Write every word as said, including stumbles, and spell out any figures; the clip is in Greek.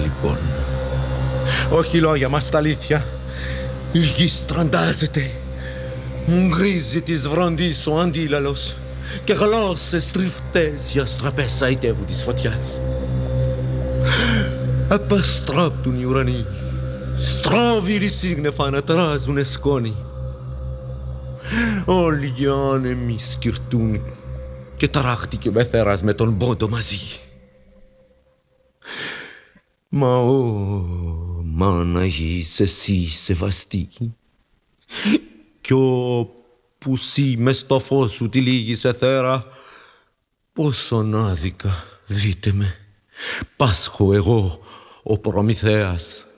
λοιπόν. Όχι λόγια μας τα αλήθεια. Η γη στραντάζεται. Γκρίζει της βροντής ο αντίλαλος και γλώσσες τριφτές για στραπές αητεύουν της φωτιάς. Απαστράπτουν οι ουρανοί. Στρόβιλοι σύγνεφα ανατράζουνε σκόνη. Όλοι οι άνεμοι σκυρτούν και ταράχτηκε ο Μπεθέρας με τον πόντο μαζί. Μα ω μάνα γης εσύ σεβαστή, κι όπου σύ μες στο φως σου τυλίγεις εθέρα, πόσον άδικα δείτε με, πάσχω εγώ ο Προμηθέας